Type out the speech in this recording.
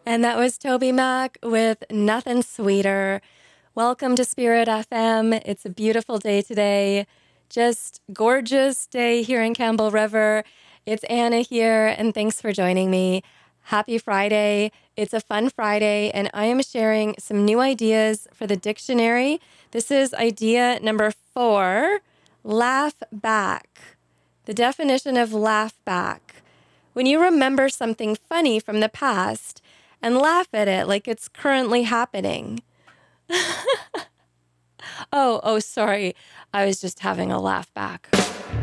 And that was Toby Mac with Nothing Sweeter. Welcome to Spirit FM. It's a beautiful day today. Just gorgeous day here in Campbell River. It's Anna here, and thanks for joining me. Happy Friday. It's a fun Friday, and I am sharing some new ideas for the dictionary. This is idea number 4, laugh back. The definition of laugh back. When you remember something funny from the past and laugh at it like it's currently happening. Oh, sorry. I was just having a laugh back.